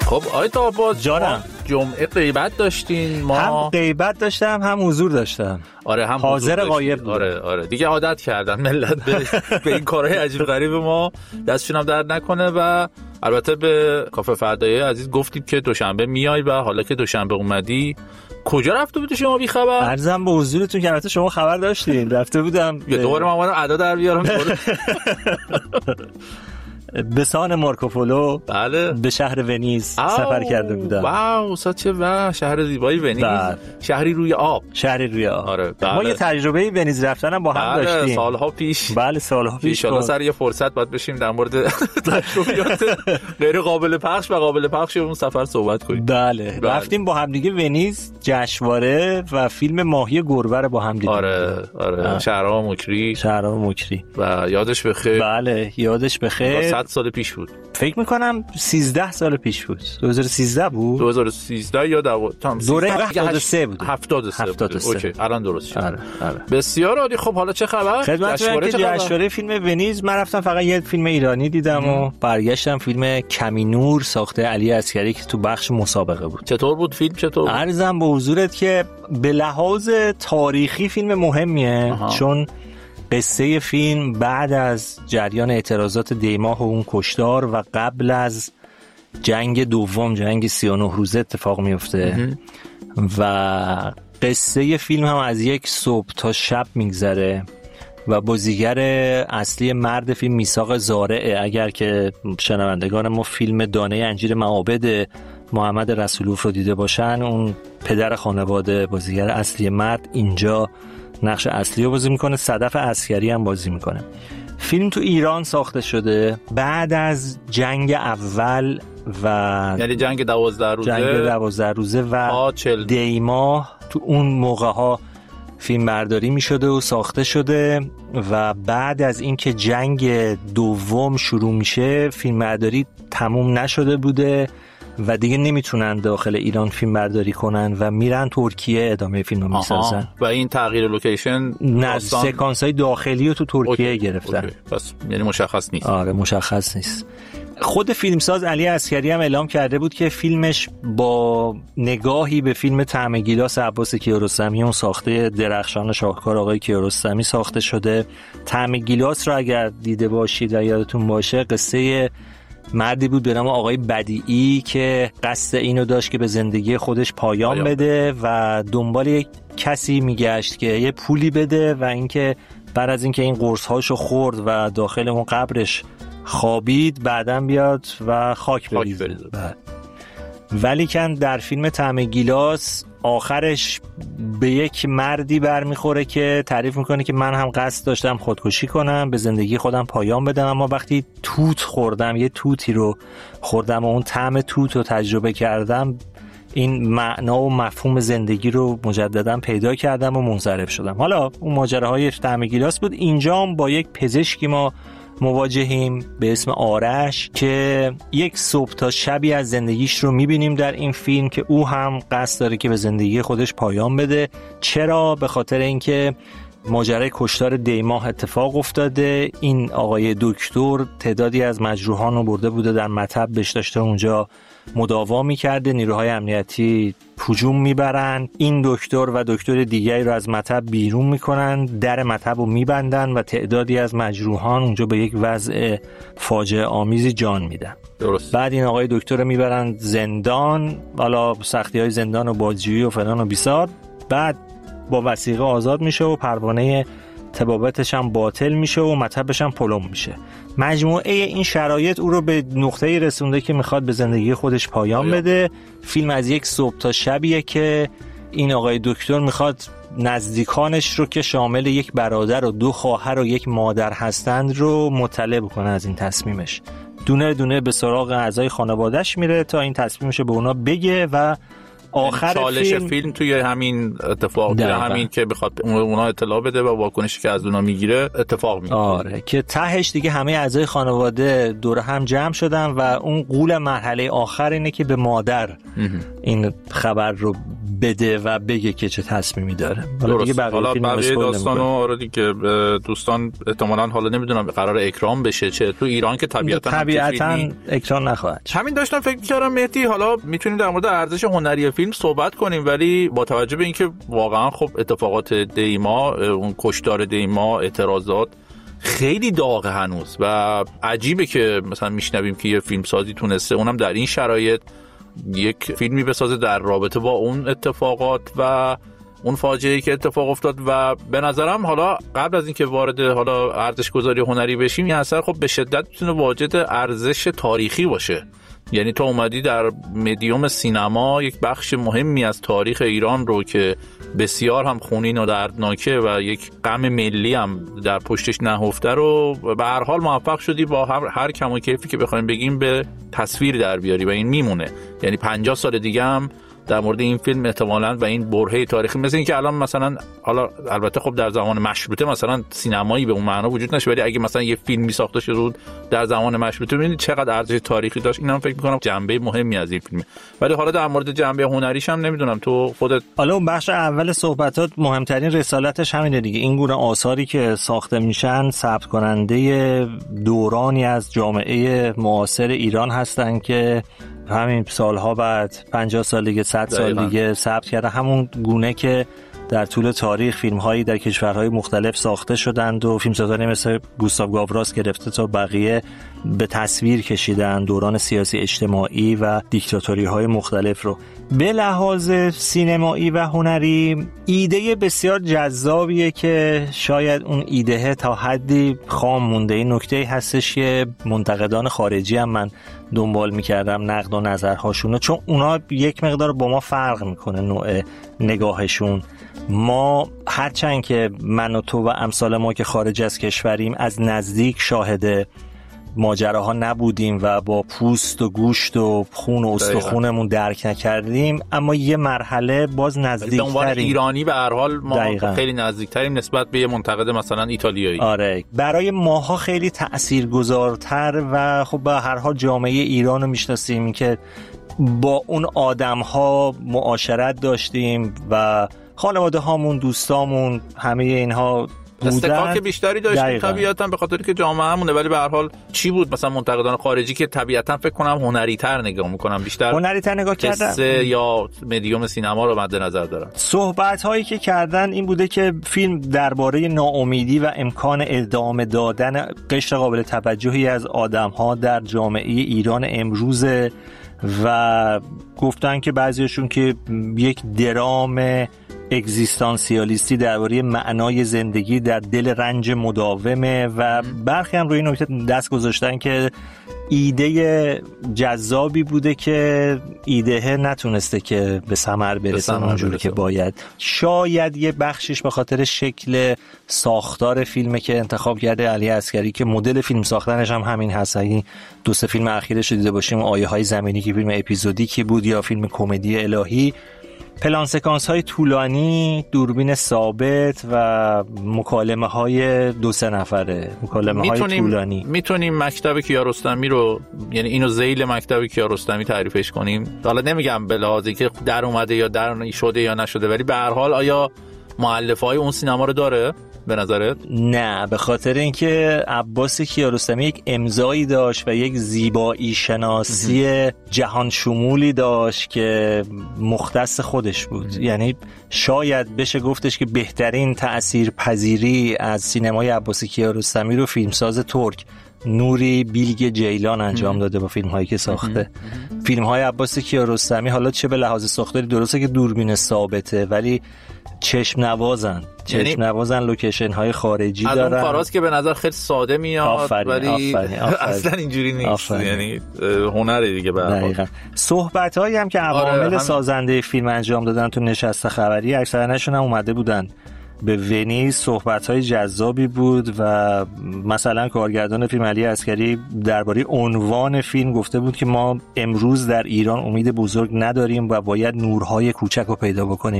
خب آقای طاه‌آباد جانم، جمعه غیبت داشتین، ما هم غیبت داشتم هم حضور داشتم. آره هم حاضر غایب بود. آره دیگه عادت کردن ملت به این کارهای عجیب غریب ما، دستشون هم درد نکنه. و البته به کافه فردایی عزیز گفتیم که دوشنبه میای و حالا که دوشنبه اومدی کجا رفته بودی شما بی خبر؟ عرضم به حضورتون که البته شما خبر داشتین. رفته بودم دوباره من اومدم ادا در بیارم به سان مارکوپولو. بله. به شهر ونیز سفر کرده بودم. واو چه شهر زیبایی ونیز. شهری روی آب. شهری روی آب. آره بله. ما یه تجربه ونیز رفتن هم با هم داشتیم سالها پیش. بله سالها پیش. ان سر یه فرصت باید بشیم در مورد تجربیات غیر قابل پخش و قابل پخش اون سفر صحبت کنیم. بله. رفتیم با هم دیگه ونیز، جشنواره و فیلم ماهی گربه رو با هم دیدیم. آره شهرام مکری و یادش بخیر. بله یادش بخیر. 100 سال پیش بود فکر میکنم 13 سال پیش بود. 2013 بود. 2013 یا دوره 73 بود. 73 اوکی الان درست شد. آره. بسیار عالی. خب حالا چه خبر؟ جشنواره فیلم ونیز من رفتم فقط یه فیلم ایرانی دیدم و برگشتم فیلم کمینور ساخته علی عسگری که تو بخش مسابقه بود. چطور بود فیلم؟ عرضم به حضورت که به لحاظ تاریخی فیلم مهمیه. چون قصه فیلم بعد از جریان اعتراضات دیماه و اون کشتار و قبل از جنگ دوم، جنگ 39 روزه اتفاق میفته و قصه فیلم هم از یک صبح تا شب میگذره و بازیگر اصلی مرد فیلم میثاق زارعه. اگر که شنوندگان ما فیلم دانه انجیر معابد محمد رسولوف رو دیده باشن، اون پدر خانواده بازیگر اصلی مرد اینجا نقش اصلی رو بازی میکنه. صدف عسکری هم بازی میکنه. فیلم تو ایران ساخته شده بعد از جنگ اول و یعنی جنگ 12 روزه و دیماه. تو اون موقع ها فیلم برداری میشده و ساخته شده و بعد از اینکه جنگ دوم شروع میشه فیلم برداری تموم نشده بوده و دیگه نمیتونن داخل ایران فیلم برداری کنن و میرن ترکیه ادامه فیلم رو میسازن. و این تغییر لوکیشن سکانس های داخلی رو تو ترکیه گرفتن. پس یعنی مشخص نیست. آره مشخص نیست. خود فیلمساز علی عسگری هم اعلام کرده بود که فیلمش با نگاهی به فیلم طعم گیلاس عباس کیارستمی، اون ساخته درخشان شاهکار آقای کیارستمی ساخته شده. طعم گیلاس رو اگر دیده باشید و یادتون باشه قصه مردی بود به نام آقای بدیعی که قصد اینو داشت که به زندگی خودش پایان بده و دنبال یک کسی میگشت که یه پولی بده و اینکه بعد از اینکه این قرص‌هاشو خورد و داخل اون قبرش خوابید بعداً بیاد و خاک بریزه. ولی کن در فیلم طعم گیلاس آخرش به یک مردی برمیخوره که تعریف میکنه که من هم قصد داشتم خودکشی کنم، به زندگی خودم پایان بدم، اما وقتی توت خوردم، یه توتی رو خوردم و اون طعم توت رو تجربه کردم، این معنا و مفهوم زندگی رو مجددا پیدا کردم و منصرف شدم. حالا اون ماجراهای طعم گیلاس بود. اینجا هم با یک پزشکی ما مواجهیم به اسم آرش که یک صبح تا شبی از زندگیش رو میبینیم در این فیلم که او هم قصد داره که به زندگی خودش پایان بده. چرا؟ به خاطر اینکه ماجرای کشتار دیماه اتفاق افتاده. این آقای دکتر تعدادی از مجروحان رو برده بوده در مطب، بهش داشته اونجا مداوا میکرده. نیروهای امنیتی هجوم میبرن، این دکتر و دکتر دیگری رو از مطب بیرون میکنن، در مطب رو میبندن و تعدادی از مجروحان اونجا به یک وضع فاجعه آمیزی جان میدن. درست. بعد این آقای دکتر رو میبرن زندان، حالا سختی های زندان و بازجویی و فلان و بیسار. بعد با وثیقه آزاد میشه و پروانه طبابتش هم باطل میشه و مطبش هم پلم میشه. مجموعه این شرایط او رو به نقطه‌ای رسونده که میخواد به زندگی خودش پایان بده. فیلم از یک صبح تا شبیه که این آقای دکتر میخواد نزدیکانش رو که شامل یک برادر و دو خواهر و یک مادر هستند رو مطلع بکنه از این تصمیمش. دونه دونه به سراغ اعضای خانواده‌اش میره تا این تصمیمش به اونا بگه و آخر چالش فیلم توی همین اتفاق میره، همین که بخواد اونا اطلاع بده و واکنشی که از اونا میگیره اتفاق میفته. آره که تهش دیگه همه اعضای خانواده دور هم جمع شدن و اون غول مرحله آخر اینه که به مادر این خبر رو بده و بگه که چه تصمیمی داره. حالا بقیه داستانو آره دیگه دوستان احتمالاً حالا نمیدونم قرار اکرام بشه چه تو ایران که طبیعتاً اکرام نخواهد. همین داشتم فکر می‌کردم مهدی حالا میتونیم در مورد ارزش هنری فیلم صحبت کنیم، ولی با توجه به اینکه واقعا خب اتفاقات دیما، اون کشتار دیما، اعتراضات خیلی داغه هنوز و عجیبه که مثلا میشنویم که یه فیلمسازی تونسته اونم در این شرایط یک فیلمی بسازه در رابطه با اون اتفاقات و اون فاجعه‌ای که اتفاق افتاد. و به نظرم حالا قبل از اینکه وارد حالا ارزش گذاری هنری بشیم، این اثر خب به شدت میتونه واجد ارزش تاریخی باشه. یعنی تو اومدی در مدیوم سینما یک بخش مهمی از تاریخ ایران رو که بسیار هم خونین و دردناکه و یک غم ملی هم در پشتش نهفته رو به هر حال موفق شدی با هر کم و کیفی که بخوایم بگیم به تصویر در بیاری و این میمونه. یعنی 50 سال دیگه هم در مورد این فیلم احتمالاً و این برهه تاریخی، مثل این که الان مثلا حالا البته خب در زمان مشروطه مثلا سینمایی به اون معنا وجود نشه، ولی اگه مثلا یه فیلمی ساخته شده بود در زمان مشروطه ببینید چقدر ارزش تاریخی داشت. اینا فکر می‌کنم جنبه مهمی از این فیلمه. ولی حالا در مورد جنبه هنریش هم نمیدونم تو خودت. حالا اون بخش اول صحبتات مهمترین رسالتش همینه دیگه، این گونه آثاری که ساخته میشن ثبت کننده دورانی از جامعه معاصر ایران هستن که همین سالها بعد 50 سال دیگه 100 سال دیگه ثبت کرده، همون گونه که در طول تاریخ فیلم‌هایی در کشورهای مختلف ساخته شدند و فیلمسازانی مثل گوستاو گاوراس گرفته تا بقیه به تصویر کشیدن دوران سیاسی اجتماعی و دیکتاتوری‌های مختلف رو. به لحاظ سینمایی و هنری ایده بسیار جذابیه که شاید اون ایده تا حدی خام مونده. این نکته هستش که منتقدان خارجی هم من دنبال می‌کردم نقد و نظرهاشون، چون اونا یک مقدار با ما فرق می‌کنه نوع نگاهشون. ما هرچند که من و تو و امثال ما که خارج از کشوریم از نزدیک شاهد ماجراها نبودیم و با پوست و گوشت و خون و استخونمون درک نکردیم، اما یه مرحله باز نزدیک‌تریم. به عنوان ایرانی به هر حال ما خیلی نزدیک‌تریم نسبت به یه منتقد مثلا ایتالیایی. آره، برای ماها خیلی تأثیرگذارتر و خب به هر حال جامعه ایرانو میشناسیم که با اون آدم‌ها معاشرت داشتیم و خانواده هامون، دوستامون، همه اینها استقاق بیشتری داشتیم طبیعتاً به خاطر که جامعه همونه. ولی به هر حال چی بود مثلا منتقدان خارجی که طبیعتاً فکر کنم هنری‌تر نگاه می‌کنن، بیشتر هنری‌تر نگاه کردن، قصه یا مدیوم سینما رو مد نظر دارن. صحبت‌هایی که کردن این بوده که فیلم درباره ناامیدی و امکان ادامه دادن قشر قابل توجهی از آدم‌ها در جامعه ایران امروز و گفتن که بعضیشون که یک درام اگزیستانسیالیستی درباره معنای زندگی در دل رنج مداومه و برخی هم روی این نکته دست گذاشتن که ایده جذابی بوده که ایده نتونسته که به ثمر برسه اونجوری که باید. شاید یه بخشش به خاطر شکل ساختار فیلمه که انتخاب کرده علی عسگری که مدل فیلم ساختنش هم همین هست. این دو سه فیلم اخیرش رو دیده باشیم، آیه های زمینی که فیلم اپیزودیکی بود یا فیلم کمدی الهی، پلان سکانس های طولانی، دوربین ثابت و مکالمه های 2-3 نفره، مکالمه های طولانی. میتونیم مکتب کیارستمی رو، یعنی اینو ذیل مکتب کیارستمی تعریفش کنیم. حالا نمیگم به لحاظی که در اومده یا در شده یا نشده، ولی به هر حال آیا مؤلفه‌های اون سینما رو داره به نظرت؟ نه، به خاطر اینکه عباس کیارستمی یک امضایی داشت و یک زیبایی شناسی جهان شمولی داشت که مختص خودش بود. یعنی شاید بشه گفتش که بهترین تأثیر پذیری از سینمای عباس کیارستمی رو فیلمساز ترک نوری بیلگ جیلان انجام داده با فیلم هایی که ساخته. فیلم های عباس کیارستمی حالا چه به لحاظ ساختاری درسته که دوربین ثابته، ولی چشم نوازن لوکیشن های خارجی دارن. از اون کاراست که به نظر خیلی ساده میاد ولی اصلا اینجوری نیست. یعنی هنر دیگه به هر حال. صحبت هایی هم که عوامل سازنده فیلم انجام دادن تو نشست خبری، اکثرانشون هم اومده بودن به ونیز. صحبت‌های جذابی بود و مثلا کارگردان فیلم علی عسگری درباره عنوان فیلم گفته بود که ما امروز در ایران امید بزرگ نداریم و باید نورهای کوچک رو پیدا بکنیم.